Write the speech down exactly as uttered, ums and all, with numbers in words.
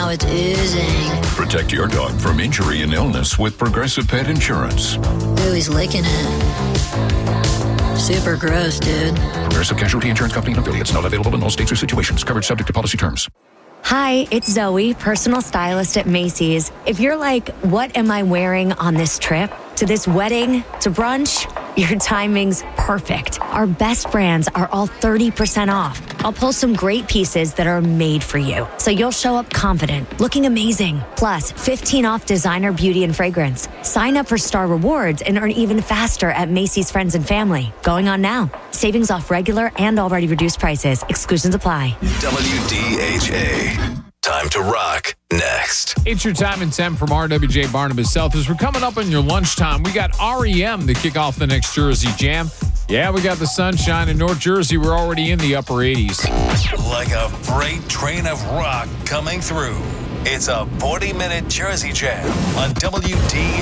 now it's oozing. Protect your dog from injury and illness with Progressive Pet Insurance. Ooh, he's licking it. Super gross, dude. Progressive Casualty Insurance Company and affiliates. Not available in all states or situations. Coverage subject to policy terms. Hi, it's Zoe, personal stylist at Macy's. If you're like, what am I wearing on this trip? To this wedding? To brunch? Your timing's perfect. Our best brands are all thirty percent off. I'll pull some great pieces that are made for you, so you'll show up confident, looking amazing. Plus, fifteen off designer beauty and fragrance. Sign up for Star Rewards and earn even faster at Macy's Friends and Family. Going on now. Savings off regular and already reduced prices. Exclusions apply. W D H A. Time to rock next. It's your time and temp from R W J Barnabas South. As we're coming up on your lunchtime, we got R E M to kick off the next Jersey Jam. Yeah, we got the sunshine in North Jersey. We're already in the upper eighties. Like a freight train of rock coming through. It's a forty-minute Jersey Jam on W D